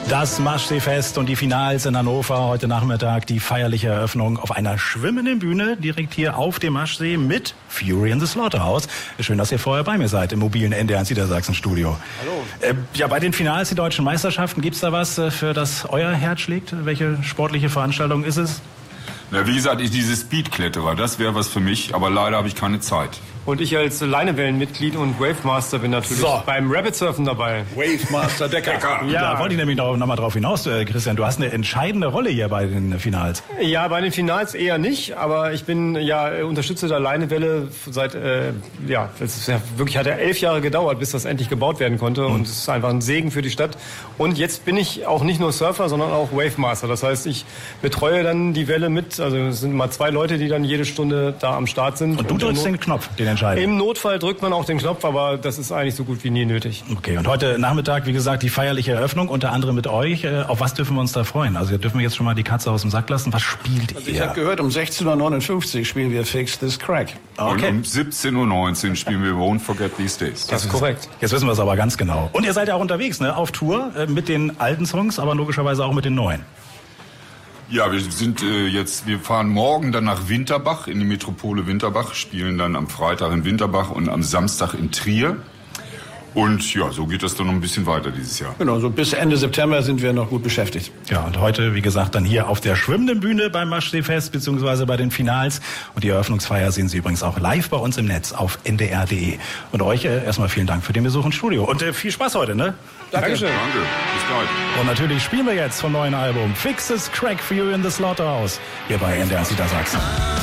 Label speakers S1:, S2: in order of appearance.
S1: Das Maschseefest und die Finals in Hannover heute Nachmittag, die feierliche Eröffnung auf einer schwimmenden Bühne direkt hier auf dem Maschsee mit Fury in the Slaughterhouse. Schön, dass ihr vorher bei mir seid im mobilen NDR Niedersachsen Studio.
S2: Hallo.
S1: Ja, bei den Finals, die deutschen Meisterschaften, gibt's da was, für das euer Herz schlägt? Welche sportliche Veranstaltung ist es?
S2: Na, wie gesagt, diese Speedkletterer, das wäre was für mich, aber leider habe ich keine Zeit.
S3: Und ich als Leinewellenmitglied und Wavemaster bin natürlich beim Rabbit-Surfen dabei.
S1: Wavemaster Decker. Ja, da wollte ich nämlich noch mal drauf hinaus, Christian. Du hast eine entscheidende Rolle hier bei den Finals.
S3: Ja, bei den Finals eher nicht, aber ich bin ja Unterstützer der Leinewelle seit, das ist ja wirklich, hat ja 11 Jahre gedauert, bis das endlich gebaut werden konnte. Und es ist einfach ein Segen für die Stadt. Und jetzt bin ich auch nicht nur Surfer, sondern auch Wavemaster. Das heißt, ich betreue dann die Welle mit. Also es sind mal 2 Leute, die dann jede Stunde da am Start sind.
S1: Und du drückst den Knopf, den entscheidenden.
S3: Im Notfall drückt man auch den Knopf, aber das ist eigentlich so gut wie nie nötig.
S1: Okay, und heute Nachmittag, wie gesagt, die feierliche Eröffnung, unter anderem mit euch. Auf was dürfen wir uns da freuen? Also dürfen wir jetzt schon mal die Katze aus dem Sack lassen. Was spielt ihr?
S4: Ich habe gehört, um 16:59 Uhr spielen wir Fix This Crack.
S2: Okay. Und um 17:19 Uhr spielen wir Won't Forget These Days.
S3: Das ist korrekt.
S1: Jetzt wissen wir es aber ganz genau. Und ihr seid ja auch unterwegs, ne? Auf Tour mit den alten Songs, aber logischerweise auch mit den neuen.
S2: Ja, wir fahren morgen dann nach Winterbach, in die Metropole Winterbach, spielen dann am Freitag in Winterbach und am Samstag in Trier. Und ja, so geht das dann noch ein bisschen weiter dieses Jahr.
S4: Genau, so bis Ende September sind wir noch gut beschäftigt.
S1: Ja, und heute, wie gesagt, dann hier auf der schwimmenden Bühne beim Maschseefest beziehungsweise bei den Finals. Und die Eröffnungsfeier sehen Sie übrigens auch live bei uns im Netz auf ndr.de. Und euch erstmal vielen Dank für den Besuch im Studio. Und viel Spaß heute, ne?
S3: Dankeschön.
S2: Danke, bis gleich.
S1: Und natürlich spielen wir jetzt vom neuen Album Fix This Crack for You in the Slaughterhouse hier bei NDR Niedersachsen.